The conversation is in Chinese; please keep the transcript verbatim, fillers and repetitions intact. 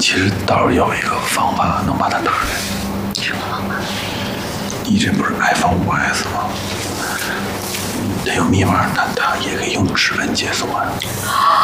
其实倒是有一个方法能把它打开。 什么方法？ 你这不是 iPhone 五 S 吗？它有密码，但它也可以用指纹解锁啊。